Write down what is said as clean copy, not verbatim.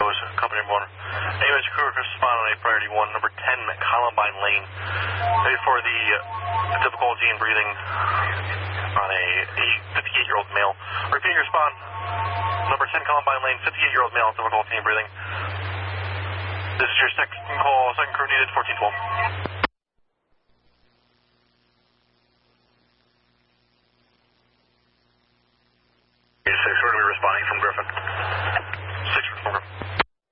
goes, company number 1. Anyways, crew respond on a priority 1, number 10, Columbine Lane. Ready for the difficulty in breathing on a 58-year-old male. Repeat your respond. Number 10, Columbine Lane, 58-year-old male, difficulty in breathing. This is your second call, second crew needed, 1412.